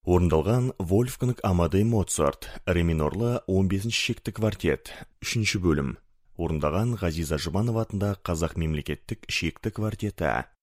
Орындалған Вольфганг Амадей Моцарт, ре минорлы 15-ші шекті квартет, 3-ші бөлім. Орындаған Ғазиза Жұбанова атында Қазақ мемлекеттік шекті квартеті.